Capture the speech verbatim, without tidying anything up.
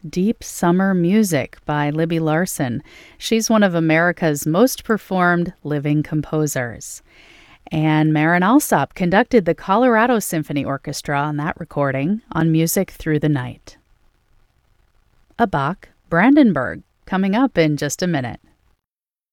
Deep Summer Music by Libby Larsen. She's one of America's most performed living composers. And Marin Alsop conducted the Colorado Symphony Orchestra on that recording on Music Through the Night. A Bach Brandenburg, coming up in just a minute.